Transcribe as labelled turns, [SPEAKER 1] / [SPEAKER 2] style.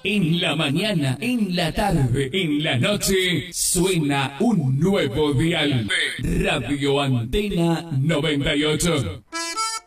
[SPEAKER 1] En la mañana, en la tarde, en la noche, suena un nuevo dial. Radio Antena 98.